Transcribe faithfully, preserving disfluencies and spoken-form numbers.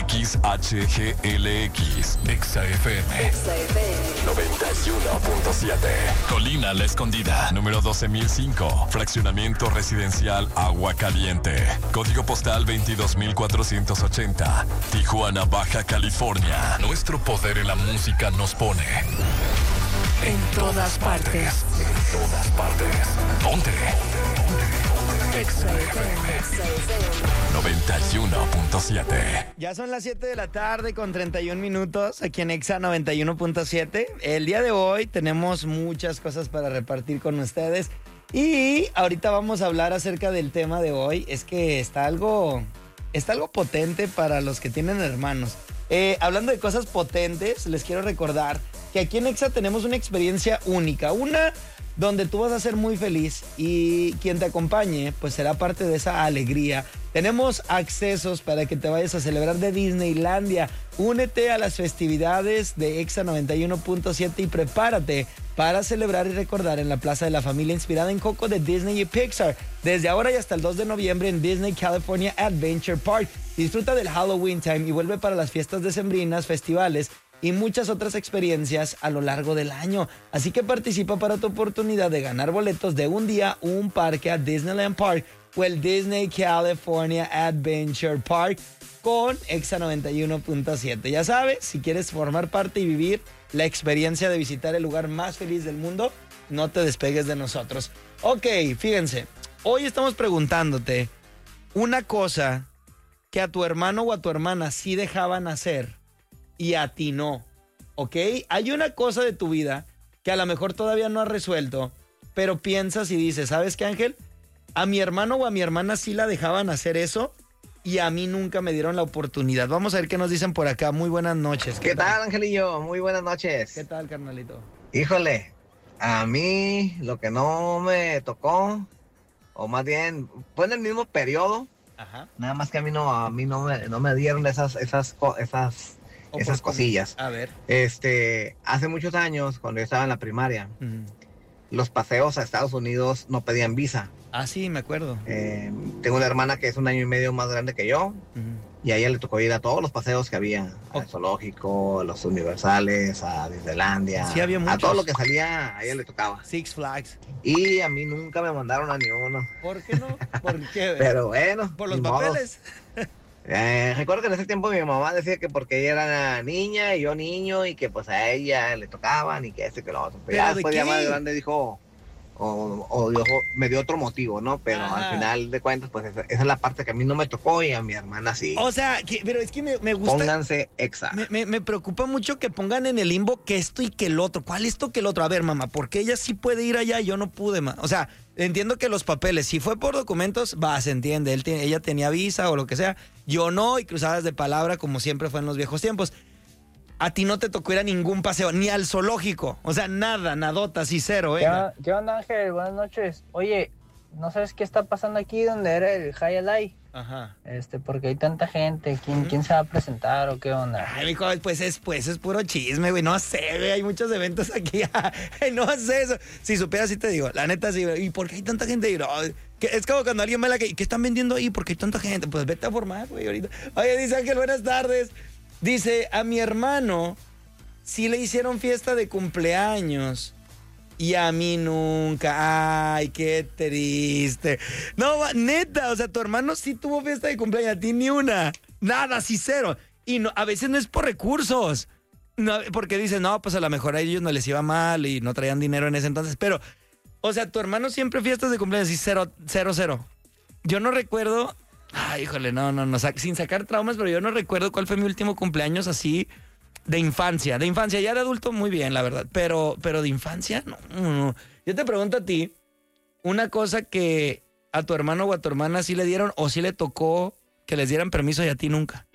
X H G L X, Exa F M. Exa F M. noventa y uno punto siete. Colina La Escondida, número doce mil cinco. Fraccionamiento residencial Agua Caliente. Código postal veintidós mil cuatrocientos ochenta. Tijuana, Baja California. Nuestro poder en la música nos pone en todas partes. En todas partes. Ponte. Exa F M. Exa F M. noventa y uno punto siete. Ya son las siete de la tarde con treinta y un minutos aquí en Exa noventa y uno punto siete. El día de hoy tenemos muchas cosas para repartir con ustedes y ahorita vamos a hablar acerca del tema de hoy. Es que está algo, está algo potente para los que tienen hermanos. Eh, hablando de cosas potentes, les quiero recordar que aquí en Exa tenemos una experiencia única. Una donde tú vas a ser muy feliz y quien te acompañe pues será parte de esa alegría. Tenemos accesos para que te vayas a celebrar de Disneylandia. Únete a las festividades de Exa noventa y uno punto siete y prepárate para celebrar y recordar en la Plaza de la Familia inspirada en Coco de Disney y Pixar. Desde ahora y hasta el dos de noviembre en Disney California Adventure Park. Disfruta del Halloween Time y vuelve para las fiestas decembrinas, festivales y muchas otras experiencias a lo largo del año. Así que participa para tu oportunidad de ganar boletos de un día, un parque a Disneyland Park o el Disney California Adventure Park con Exa noventa y uno punto siete. Ya sabes, si quieres formar parte y vivir la experiencia de visitar el lugar más feliz del mundo, no te despegues de nosotros. Ok, fíjense, hoy estamos preguntándote una cosa que a tu hermano o a tu hermana sí dejaban hacer y a ti no, ¿ok? Hay una cosa de tu vida que a lo mejor todavía no has resuelto, pero piensas y dices, ¿sabes qué, Ángel? A mi hermano o a mi hermana sí la dejaban hacer eso y a mí nunca me dieron la oportunidad. Vamos a ver qué nos dicen por acá. Muy buenas noches. ¿Qué, ¿Qué tal, Angelillo? Muy buenas noches. ¿Qué tal, carnalito? Híjole, a mí lo que no me tocó, o más bien, fue en el mismo periodo. Ajá. Nada más que a mí no, a mí no me, no me dieron esas, esas, esas, esas cosillas. A ver. Este, hace muchos años, cuando yo estaba en la primaria, uh-huh. los paseos a Estados Unidos no pedían visa. Ah, sí, me acuerdo. Eh, tengo una hermana que es un año y medio más grande que yo, uh-huh. y a ella le tocó ir a todos los paseos que había, okay. al zoológico, a los universales, a Disneylandia, sí, había muchos. A todo lo que salía, a ella le tocaba. Six Flags. Y a mí nunca me mandaron a ni uno. ¿Por qué no? ¿Por qué? Pero bueno. Por los papeles. Eh, recuerdo que en ese tiempo mi mamá decía que porque ella era niña y yo niño y que pues a ella le tocaban y que este que lo otro. Pero ya después de ya más grande dijo, o, o dijo, me dio otro motivo, ¿no? Pero ajá. al final de cuentas, pues esa, esa es la parte que a mí no me tocó y a mi hermana sí. O sea, que, pero es que me, me gusta. Pónganse Exa. Me, me, me preocupa mucho que pongan en el limbo que esto y que el otro. ¿Cuál esto que el otro? A ver, mamá, ¿por qué ella sí puede ir allá y yo no pude, ma? O sea, entiendo que los papeles, si fue por documentos, va, se entiende. Él tiene, ella tenía visa o lo que sea. Yo no, y cruzadas de palabra como siempre fue en los viejos tiempos. A ti no te tocó ir a ningún paseo, ni al zoológico. O sea, nada, nadota, así cero, ¿eh? ¿Qué, ¿Qué onda, Ángel? Buenas noches. Oye, ¿no sabes qué está pasando aquí donde era el Hialeah? Ajá. Este, porque hay tanta gente. ¿Quién, uh-huh. ¿quién se va a presentar o qué onda? Ay, mijo, pues es, pues es puro chisme, güey. No sé, güey. Hay muchos eventos aquí. No sé eso. Si supieras, sí te digo. La neta, sí. ¿Y por qué hay tanta gente? No, es como cuando alguien ve la que... ¿Qué están vendiendo ahí? ¿Por qué hay tanta gente? Pues vete a formar, güey, ahorita. Oye, dice Ángel, buenas tardes. Dice, a mi hermano sí le hicieron fiesta de cumpleaños y a mí nunca. Ay, qué triste. No, neta, o sea, tu hermano sí tuvo fiesta de cumpleaños, a ti ni una. Nada, sí cero. Y no, a veces no es por recursos. No, porque dicen, no, pues a lo mejor a ellos no les iba mal y no traían dinero en ese entonces. Pero, o sea, tu hermano siempre fiestas de cumpleaños y cero, cero, cero. Yo no recuerdo... Ay, híjole, no, no, no, sin sacar traumas, pero yo no recuerdo cuál fue mi último cumpleaños así de infancia. De infancia, ya de adulto muy bien, la verdad, pero, pero de infancia, no, no, no. Yo te pregunto a ti, una cosa que a tu hermano o a tu hermana sí le dieron o sí le tocó que les dieran permiso y a ti nunca.